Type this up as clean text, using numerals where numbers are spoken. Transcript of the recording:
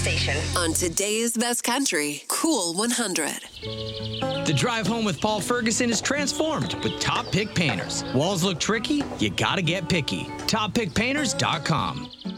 station. On today's best country, Cool 100. The drive home with Paul Ferguson is transformed with Top Pick Painters. Walls look tricky? You gotta get picky. TopPickPainters.com.